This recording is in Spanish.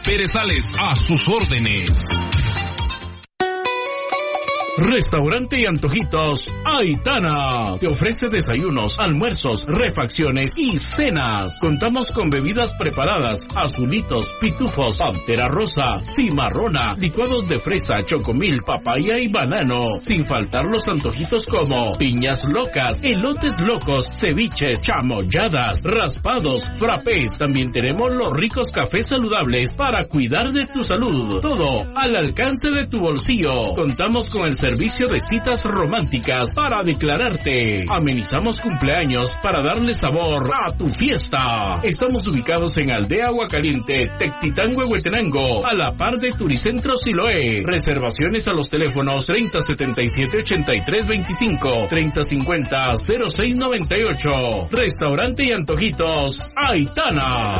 Perezales, a sus órdenes. Restaurante y Antojitos Aitana te ofrece desayunos, almuerzos, refacciones y cenas. Contamos con bebidas preparadas, azulitos, pitufos, pantera rosa, cimarrona, licuados de fresa, chocomil, papaya y banano. Sin faltar los antojitos como piñas locas, elotes locos, ceviches, chamoyadas, raspados, frappés. También tenemos los ricos cafés saludables para cuidar de tu salud. Todo al alcance de tu bolsillo. Contamos con el servicio de citas románticas para declararte. Amenizamos cumpleaños para darle sabor a tu fiesta. Estamos ubicados en Aldea Aguacaliente, Tectitán, Huehuetenango, a la par de Turicentro Siloé. Reservaciones a los teléfonos 3077-8325, 3050-0698. Restaurante y Antojitos Aitana.